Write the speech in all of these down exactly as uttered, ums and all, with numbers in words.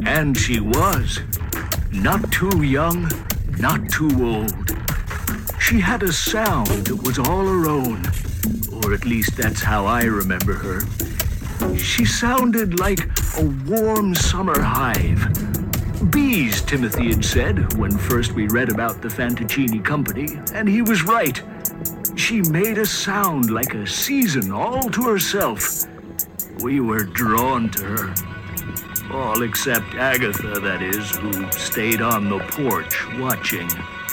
And she was. Not too young, not too old. She had a sound that was all her own. Or at least that's how I remember her. She sounded like a warm summer hive. Bees, Timothy had said when first we read about the Fantoccini Company, and he was right. She made a sound like a season all to herself. We were drawn to her. All except Agatha, that is, who stayed on the porch watching.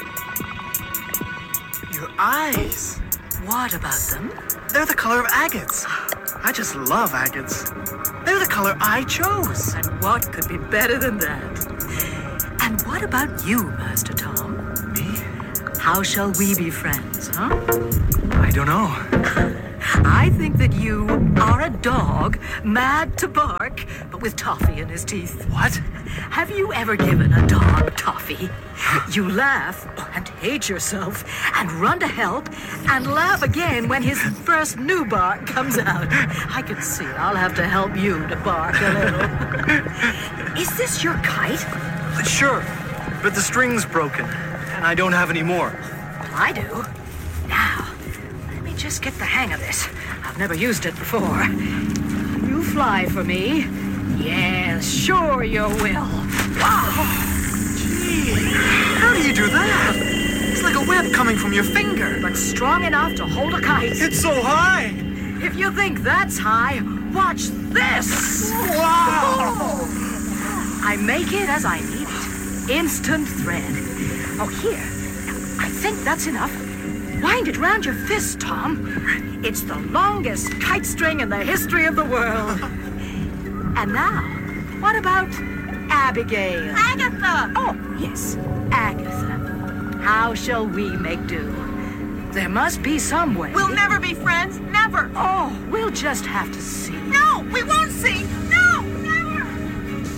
Your eyes. What about them? They're the color of agates. I just love agates. They're the color I chose. And what could be better than that? And what about you, Master Tom? Me? How shall we be friends, huh? I don't know. I think that you are a dog, mad to bark, but with toffee in his teeth. What? Have you ever given a dog toffee? You laugh and hate yourself and run to help and laugh again when his first new bark comes out. I can see I'll have to help you to bark a little. Is this your kite? Sure, but the string's broken, and I don't have any more. I do. Now, let me just get the hang of this. I've never used it before. You fly for me. Yes, sure you will. Wow. Gee, how do you do that? It's like a web coming from your finger. But strong enough to hold a kite. It's so high. If you think that's high, watch this. Wow. I make it as I need it. Instant thread. Oh, here. I think that's enough. Wind it round your fist, Tom. It's the longest kite string in the history of the world. And now, what about Abigail? Agatha! Oh, yes, Agatha. How shall we make do? There must be some way. We'll never be friends. Never. Oh, we'll just have to see. No, we won't see.